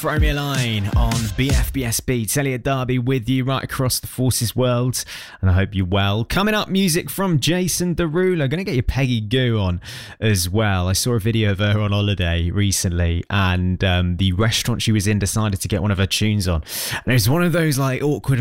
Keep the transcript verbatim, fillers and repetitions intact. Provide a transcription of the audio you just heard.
Throw Me a Line on B F B S Beats. Elliot Darby with you right across the Forces world, and I hope you're well. Coming up, music from Jason Derulo. Going to get your Peggy Gou on as well. I saw a video of her on holiday recently, and um, the restaurant she was in decided to get one of her tunes on. And it was one of those like awkward